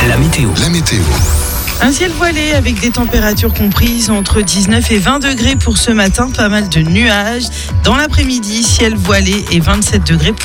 La météo. Un ciel voilé avec des températures comprises entre 19 et 20 degrés pour ce matin. Pas mal de nuages. Dans l'après-midi, ciel voilé et 27 degrés pour